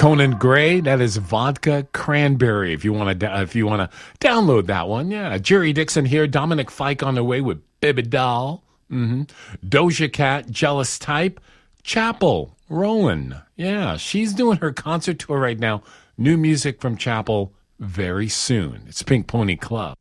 Conan Gray, that is Vodka Cranberry. If you want to, download that one, yeah. Jerry Dixon here, Dominic Fike on the way with Baby Doll, Doja Cat, Jealous Type, Chapel, Rowan, yeah. She's doing her concert tour right now. New music from Chapel very soon. It's Pink Pony Club.